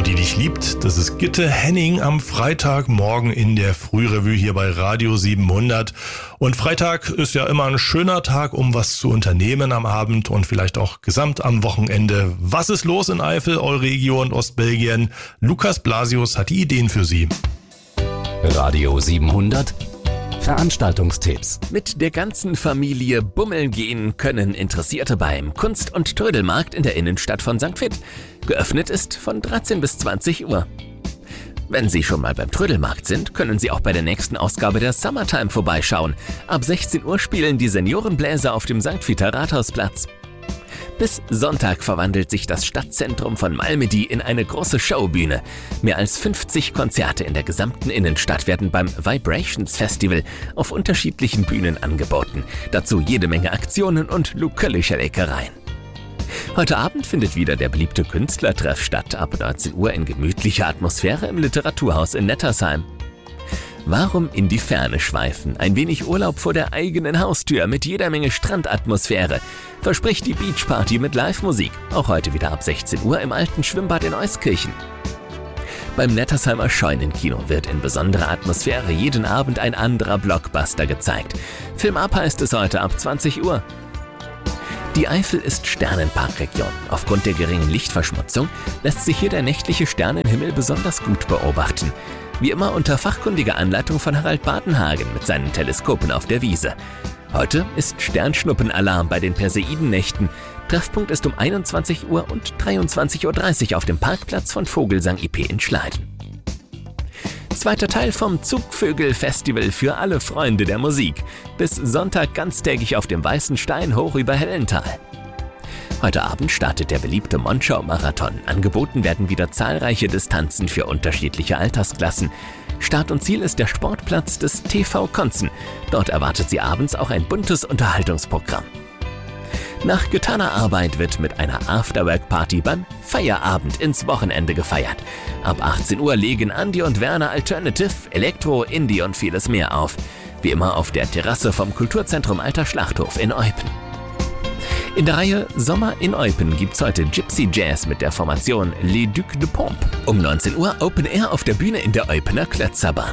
die dich liebt. Das ist Gitte Henning am Freitagmorgen in der Frührevue hier bei Radio 700. Und Freitag ist ja immer ein schöner Tag, um was zu unternehmen am Abend und vielleicht auch gesamt am Wochenende. Was ist los in Eifel, Euregio und Ostbelgien? Lukas Blasius hat die Ideen für Sie. Radio 700 Veranstaltungstipps. Mit der ganzen Familie bummeln gehen können Interessierte beim Kunst- und Trödelmarkt in der Innenstadt von St. Vith. Geöffnet ist von 13 bis 20 Uhr. Wenn Sie schon mal beim Trödelmarkt sind, können Sie auch bei der nächsten Ausgabe der Summertime vorbeischauen. Ab 16 Uhr spielen die Seniorenbläser auf dem St. Vither Rathausplatz. Bis Sonntag verwandelt sich das Stadtzentrum von Malmedy in eine große Showbühne. Mehr als 50 Konzerte in der gesamten Innenstadt werden beim Vibrations Festival auf unterschiedlichen Bühnen angeboten. Dazu jede Menge Aktionen und lokalische Leckereien. Heute Abend findet wieder der beliebte Künstlertreff statt, ab 19 Uhr in gemütlicher Atmosphäre im Literaturhaus in Nettersheim. Warum in die Ferne schweifen? Ein wenig Urlaub vor der eigenen Haustür mit jeder Menge Strandatmosphäre verspricht die Beachparty mit Live-Musik. Auch heute wieder ab 16 Uhr im alten Schwimmbad in Euskirchen. Beim Nettersheimer Scheunenkino wird in besonderer Atmosphäre jeden Abend ein anderer Blockbuster gezeigt. Film Up heißt es heute ab 20 Uhr. Die Eifel ist Sternenparkregion. Aufgrund der geringen Lichtverschmutzung lässt sich hier der nächtliche Sternenhimmel besonders gut beobachten. Wie immer unter fachkundiger Anleitung von Harald Badenhagen mit seinen Teleskopen auf der Wiese. Heute ist Sternschnuppenalarm bei den Perseidennächten. Treffpunkt ist um 21 Uhr und 23.30 Uhr auf dem Parkplatz von Vogelsang IP in Schleiden. Zweiter Teil vom Zugvögel-Festival für alle Freunde der Musik. Bis Sonntag ganztägig auf dem Weißen Stein hoch über Hellental. Heute Abend startet der beliebte Monschau-Marathon. Angeboten werden wieder zahlreiche Distanzen für unterschiedliche Altersklassen. Start und Ziel ist der Sportplatz des TV Konzen. Dort erwartet Sie abends auch ein buntes Unterhaltungsprogramm. Nach getaner Arbeit wird mit einer Afterwork-Party beim Feierabend ins Wochenende gefeiert. Ab 18 Uhr legen Andi und Werner Alternative, Elektro, Indie und vieles mehr auf. Wie immer auf der Terrasse vom Kulturzentrum Alter Schlachthof in Eupen. In der Reihe Sommer in Eupen gibt's heute Gypsy Jazz mit der Formation Les Ducs de Pompe. Um 19 Uhr Open Air auf der Bühne in der Eupener Klötzerbahn.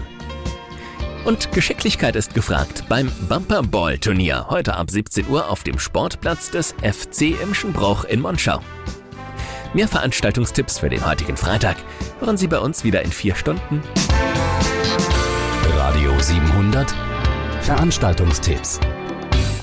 Und Geschicklichkeit ist gefragt beim Bumper Ball Turnier. Heute ab 17 Uhr auf dem Sportplatz des FC Imschenbruch in Monschau. Mehr Veranstaltungstipps für den heutigen Freitag hören Sie bei uns wieder in 4 Stunden. Radio 700 Veranstaltungstipps.